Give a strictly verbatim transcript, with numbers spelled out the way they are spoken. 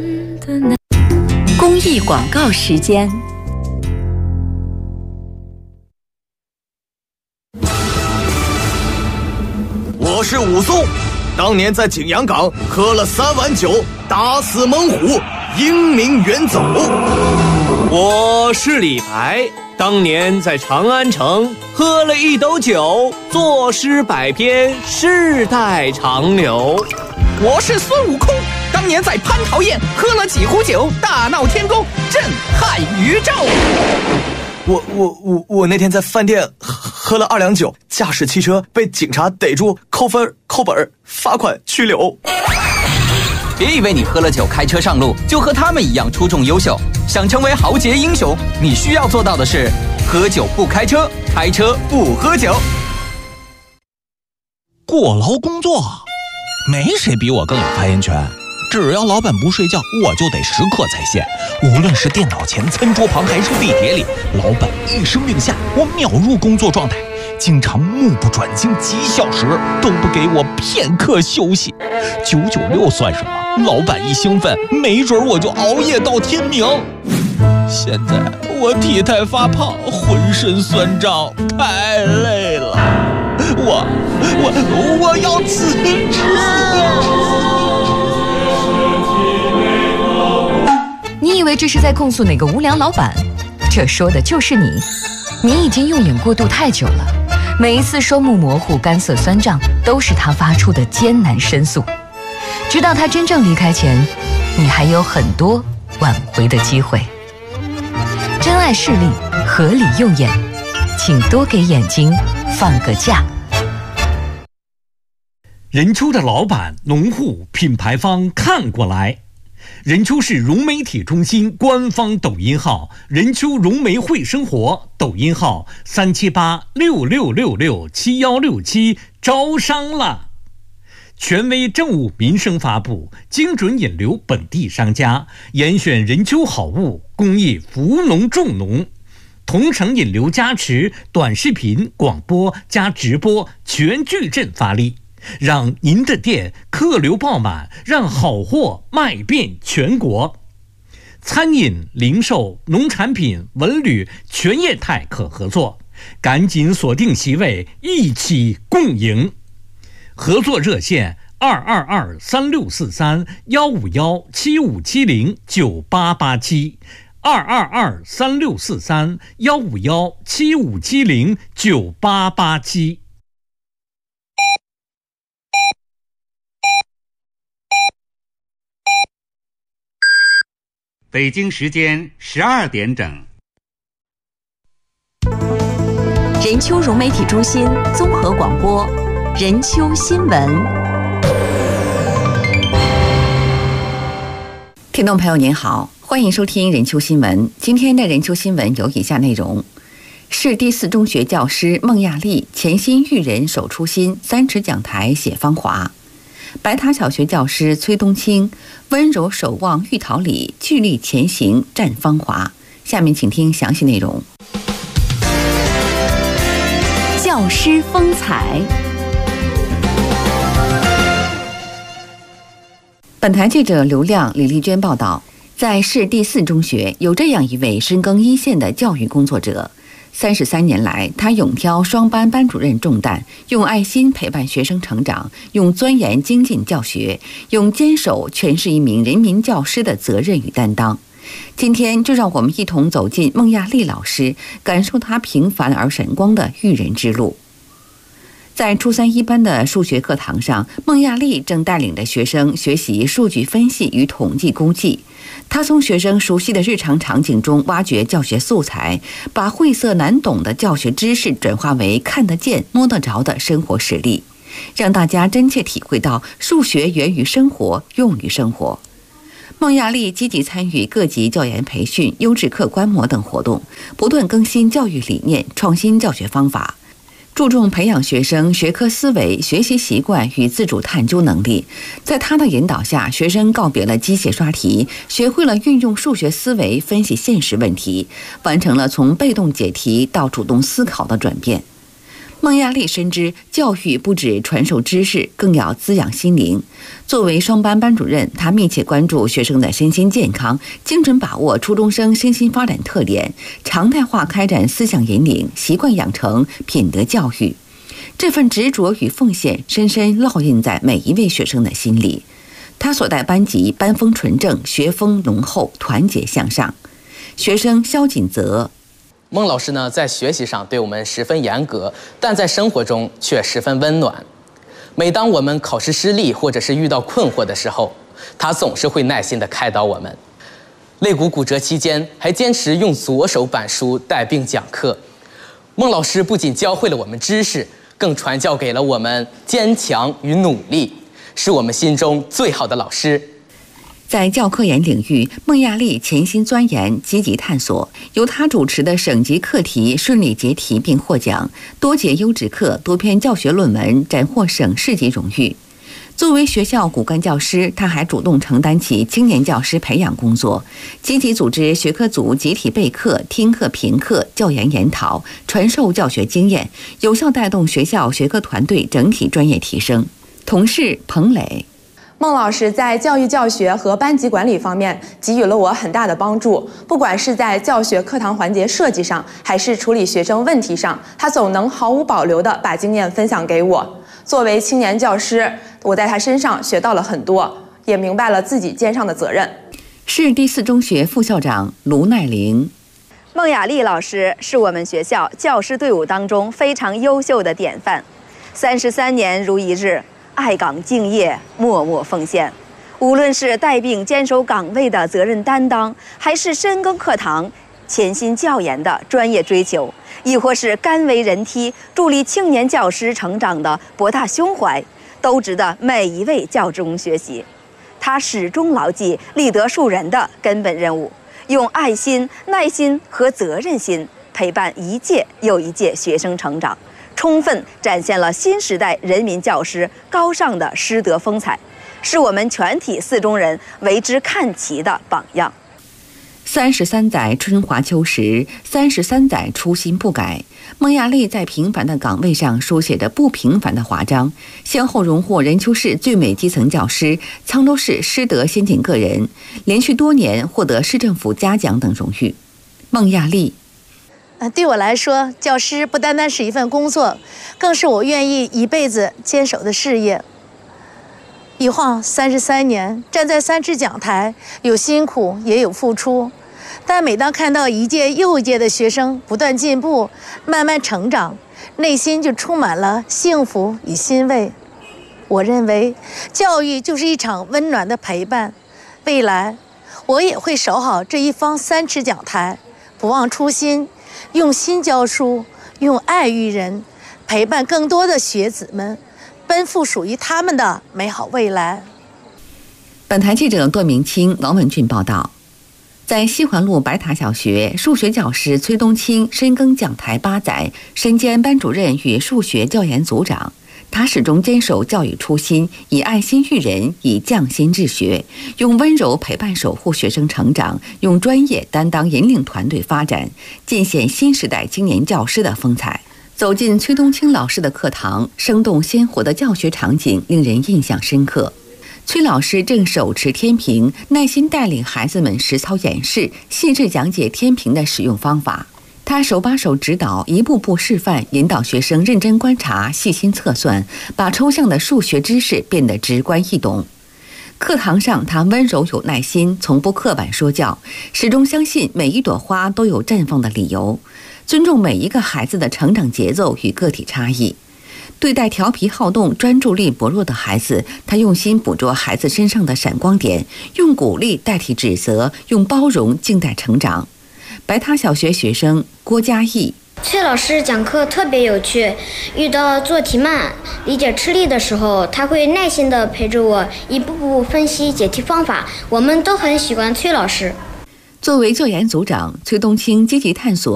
公益广告时间。 我是武松，当年在景阳冈喝了三碗酒，打死猛虎，英名远走。 我是李白，当年在长安城喝了一斗酒，作诗百篇，世代长流。 我是孙悟空，当年在蟠桃宴喝了几壶酒，大闹天宫，震撼宇宙。 我我我我那天在饭店喝了二两酒，驾驶汽车被警察逮住，扣分、扣本、罚款、拘留。 别以为你喝了酒开车上路就和他们一样出众优秀，想成为豪杰英雄，你需要做到的是喝酒不开车，开车不喝酒。 过劳工作，没谁比我更有发言权。只要老板不睡觉，我就得时刻在线。无论是电脑前、餐桌旁，还是地铁里，老板一声令下，我秒入工作状态。经常目不转睛几小时，都不给我片刻休息。九九六算什么？老板一兴奋，没准我就熬夜到天明。现在我体态发胖，浑身酸胀，太累了。我我我要辞职。 你以为这是在控诉哪个无良老板？这说的就是你。你已经用眼过度太久了，每一次双目模糊、干涩酸胀，都是他发出的艰难申诉。直到他真正离开前，你还有很多挽回的机会。珍爱视力，合理用眼，请多给眼睛放个假。 任丘的老板、农户、品牌方看过来。任丘市融媒体中心官方抖音号任丘融媒会生活，抖音号三七八六六六六七幺六七，招商了。权威政务民生发布，精准引流本地商家，严选任丘好物，公益扶农助农。同城引流加持，短视频、广播加直播全矩阵发力，让您的店客流爆满，让好货卖遍全国。餐饮、零售、农产品、文旅全业态可合作，赶紧锁定席位，一起共赢。合作热线二二二三六四三幺五幺七五七零九八八七。二二二三六四三幺五幺七五七零九八八七。 北京时间十二点整。 任丘融媒体中心综合广播，任丘新闻。听众朋友您好，欢迎收听任丘新闻。今天的任丘新闻有以下内容：市第四中学教师孟亚丽潜心育人守初心，三尺讲台写芳华；白塔小学教师崔冬青温柔守望玉桃李，聚力前行绽芳华。下面请听详细内容。教师风采。本台记者刘亮、李丽娟报道，在市第四中学有这样一位深耕一线的教育工作者。三十三年来，他勇挑双班班主任重担，用爱心陪伴学生成长，用钻研精进教学，用坚守诠释一名人民教师的责任与担当。今天就让我们一同走进孟亚丽老师，感受她平凡而闪光的育人之路。在初三一班的数学课堂上，孟亚丽正带领着学生学习数据分析与统计估计。她从学生熟悉的日常场景中挖掘教学素材，把晦涩难懂的教学知识转化为看得见、摸得着的生活实例，让大家真切体会到数学源于生活，用于生活。孟亚丽积极参与各级教研培训、优质课观摩等活动，不断更新教育理念，创新教学方法，注重培养学生学科思维、学习习惯与自主探究能力。在他的引导下，学生告别了机械刷题，学会了运用数学思维分析现实问题，完成了从被动解题到主动思考的转变。 孟亚丽深知，教育不止传授知识，更要滋养心灵。作为双班班主任，她密切关注学生的身心健康，精准把握初中生身心发展特点，常态化开展思想引领、习惯养成、品德教育。这份执着与奉献深深烙印在每一位学生的心里。她所带班级班风纯正，学风浓厚，团结向上。学生肖锦泽。 孟老师呢，在学习上对我们十分严格，但在生活中却十分温暖。每当我们考试失利或者是遇到困惑的时候，他总是会耐心地开导我们。肋骨骨折期间，还坚持用左手板书带病讲课。孟老师不仅教会了我们知识，更传教给了我们坚强与努力，是我们心中最好的老师。 在教科研领域，孟亚丽潜心钻研，积极探索，由她主持的省级课题顺利结题并获奖，多节优质课、多篇教学论文斩获省市级荣誉。作为学校骨干教师，她还主动承担起青年教师培养工作，积极组织学科组集体备课、听课评课、教研研讨，传授教学经验，有效带动学校学科团队整体专业提升。同事彭磊。 孟老师在教育教学和班级管理方面给予了我很大的帮助，不管是在教学课堂环节设计上，还是处理学生问题上，他总能毫无保留地把经验分享给我。作为青年教师，我在他身上学到了很多，也明白了自己肩上的责任。 市第四中学副校长卢奈玲。 孟亚丽老师是我们学校教师队伍当中非常优秀的典范，三十三年如一日，爱岗敬业，默默奉献。无论是带病坚守岗位的责任担当，还是深耕课堂、潜心教研的专业追求，亦或是甘为人梯、助力青年教师成长的博大胸怀，都值得每一位教职工学习。他始终牢记立德树人的根本任务，用爱心、耐心和责任心陪伴一届又一届学生成长，充分展现了新时代人民教师高尚的师德风采，是我们全体四中人为之看齐的榜样。 三十三载春华秋实，三十三载初心不改。孟亚丽在平凡的岗位上书写着不平凡的华章，先后荣获任丘市最美基层教师、沧州市师德先进个人，连续多年获得市政府嘉奖等荣誉。孟亚丽。 呃，对我来说，教师不单单是一份工作，更是我愿意一辈子坚守的事业。一晃三十三年，站在三尺讲台，有辛苦也有付出，但每当看到一届又一届的学生不断进步、慢慢成长，内心就充满了幸福与欣慰。我认为，教育就是一场温暖的陪伴。未来，我也会守好这一方三尺讲台，不忘初心，用心教书，用爱育人，陪伴更多的学子们奔赴属于他们的美好未来。 本台记者段明清、王文俊报道。在西环路白塔小学，数学教师崔冬青深耕讲台八载，身兼班主任与数学教研组长。他始终坚守教育初心，以爱心育人，以匠心治学，用温柔陪伴守护学生成长，用专业担当引领团队发展，尽显新时代青年教师的风采。走进崔冬青老师的课堂，生动鲜活的教学场景令人印象深刻。崔老师正手持天平，耐心带领孩子们实操演示，细致讲解天平的使用方法。他手把手指导，一步步示范，引导学生认真观察、细心测算，把抽象的数学知识变得直观易懂。课堂上，他温柔有耐心，从不刻板说教，始终相信每一朵花都有绽放的理由，尊重每一个孩子的成长节奏与个体差异。对待调皮好动、专注力薄弱的孩子，他用心捕捉孩子身上的闪光点，用鼓励代替指责，用包容静待成长。白塔小学学生郭嘉义。 崔老师讲课特别有趣，遇到做题慢、理解吃力的时候，他会耐心地陪着我，一步步分析解题方法。我们都很喜欢崔老师。 作为教研组长，崔冬青积极探索